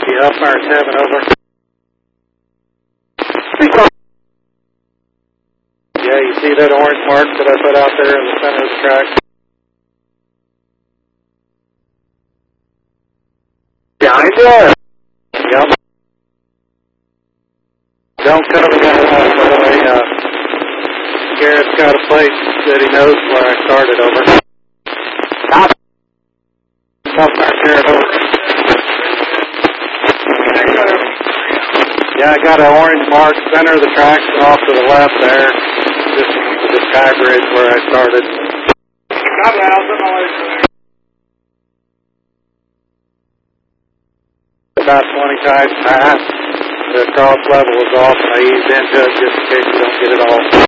Yeah, Fire 7, over. Yeah, you see that orange mark that I put out there in the center of the track? Behind you? Yep. Don't cover that line, by the way. Garrett's got a place that he knows where I started, over. Stop. Stop, Garrett, over. Yeah, I got an orange mark, center of the tracks, and off to the left there. Just the sky bridge where I started. Copy, I'll send my way there. About 20 times past. The cross level was off, and I eased into it just in case you don't get it all.